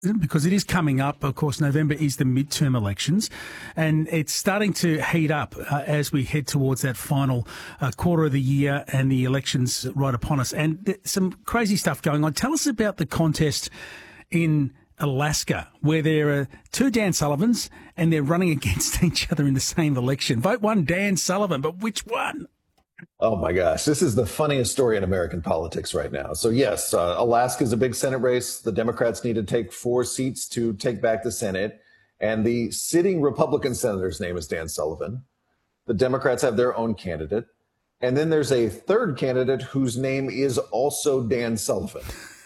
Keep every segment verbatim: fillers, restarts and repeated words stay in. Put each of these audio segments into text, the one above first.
because it is coming up. Of course, November is the midterm elections, and it's starting to heat up uh, as we head towards that final uh, quarter of the year and the elections right upon us. And th- some crazy stuff going on. Tell us about the contest in Alaska, where there are two Dan Sullivans and they're running against each other in the same election. Vote one Dan Sullivan, but which one? Oh, my gosh. This is the funniest story in American politics right now. So, yes, uh, Alaska is a big Senate race. The Democrats need to take four seats to take back the Senate. And the sitting Republican senator's name is Dan Sullivan. The Democrats have their own candidate. And then there's a third candidate whose name is also Dan Sullivan.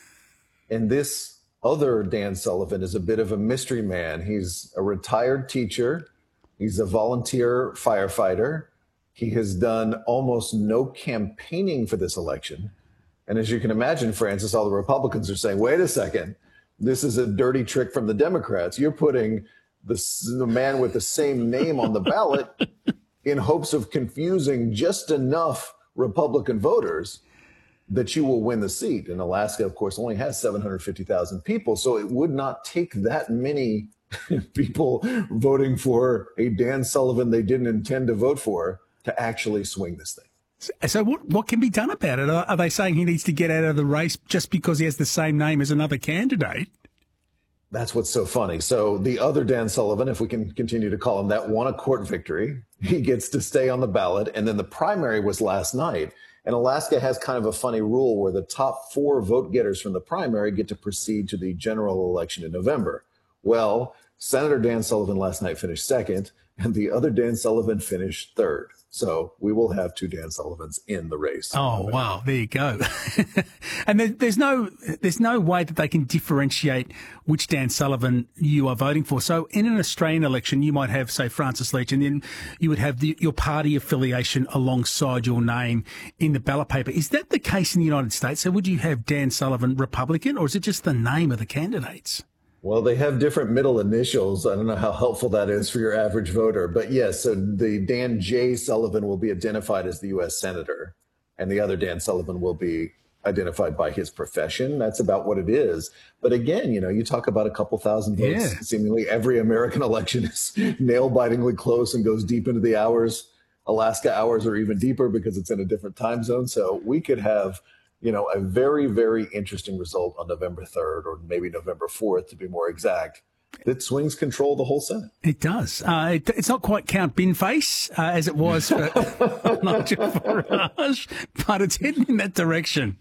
And this other Dan Sullivan is a bit of a mystery man. He's a retired teacher. He's a volunteer firefighter. He has done almost no campaigning for this election. And as you can imagine, Francis, all the Republicans are saying, wait a second, this is a dirty trick from the Democrats. You're putting the, the man with the same name on the ballot in hopes of confusing just enough Republican voters that you will win the seat. And Alaska, of course, only has seven hundred fifty thousand people. So it would not take that many people voting for a Dan Sullivan they didn't intend to vote for to actually swing this thing. So what what can be done about it? Are, are they saying he needs to get out of the race just because he has the same name as another candidate? That's what's so funny. So the other Dan Sullivan, if we can continue to call him that, won a court victory. He gets to stay on the ballot. And then the primary was last night. And Alaska has kind of a funny rule where the top four vote getters from the primary get to proceed to the general election in November. Well, Senator Dan Sullivan last night finished second, and the other Dan Sullivan finished third. So we will have two Dan Sullivans in the race. Oh, wow. There you go. And there, there's no there's no way that they can differentiate which Dan Sullivan you are voting for. So in an Australian election, you might have, say, Francis Leach, and then you would have the, your party affiliation alongside your name in the ballot paper. Is that the case in the United States? So would you have Dan Sullivan Republican, or is it just the name of the candidates? Well, they have different middle initials. I don't know how helpful that is for your average voter. But yes, so the Dan J. Sullivan will be identified as the U S Senator, and the other Dan Sullivan will be identified by his profession. That's about what it is. But again, you know, you talk about a couple thousand votes. Yeah. Seemingly every American election is nail-bitingly close and goes deep into the hours. Alaska hours are even deeper because it's in a different time zone. So we could have, you know, a very, very interesting result on November third, or maybe November fourth, to be more exact, that swings control of the whole Senate. It does. Uh, it, it's not quite Count Binface uh, as it was for Nigel Farage, but it's heading in that direction.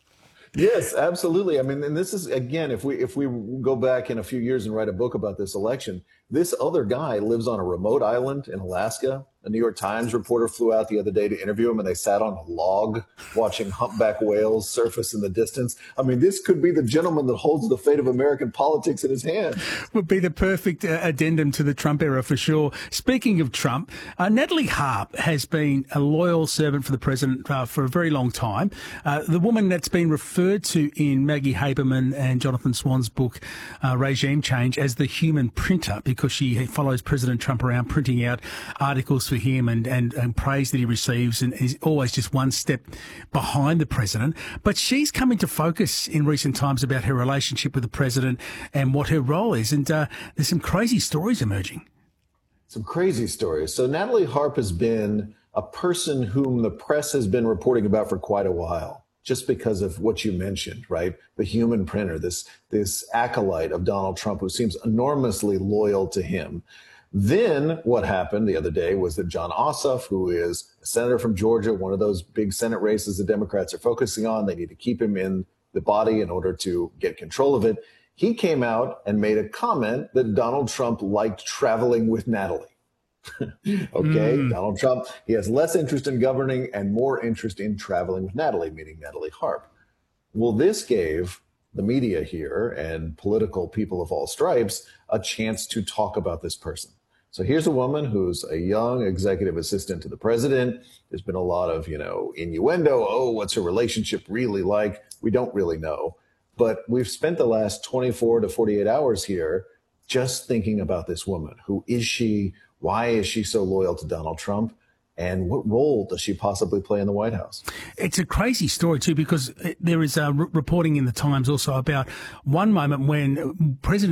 Yes, absolutely. I mean, and this is, again, if we if we go back in a few years and write a book about this election, this other guy lives on a remote island in Alaska. A New York Times reporter flew out the other day to interview him, and they sat on a log watching humpback whales surface in the distance. I mean, this could be the gentleman that holds the fate of American politics in his hand. Would be the perfect uh, addendum to the Trump era for sure. Speaking of Trump, uh, Natalie Harp has been a loyal servant for the president uh, for a very long time. Uh, the woman that's been referred to in Maggie Haberman and Jonathan Swan's book, uh, Regime Change, as the human printer, because she follows President Trump around printing out articles for him and, and, and praise that he receives, and is always just one step behind the president. But she's come into focus in recent times about her relationship with the president and what her role is. And uh, there's some crazy stories emerging. Some crazy stories. So Natalie Harp has been a person whom the press has been reporting about for quite a while, just because of what you mentioned, right? The human printer, this, this acolyte of Donald Trump who seems enormously loyal to him. Then what happened the other day was that Jon Ossoff, who is a senator from Georgia, one of those big Senate races the Democrats are focusing on, they need to keep him in the body in order to get control of it. He came out and made a comment that Donald Trump liked traveling with Natalie. Okay, mm. Donald Trump, he has less interest in governing and more interest in traveling with Natalie, meaning Natalie Harp. Well, this gave the media here and political people of all stripes a chance to talk about this person. So here's a woman who's a young executive assistant to the president. There's been a lot of, you know, innuendo. Oh, what's her relationship really like? We don't really know. But we've spent the last twenty-four to forty-eight hours here just thinking about this woman. Who is she? Why is she so loyal to Donald Trump? And what role does she possibly play in the White House? It's a crazy story, too, because there is uh, r- reporting in the Times also about one moment when President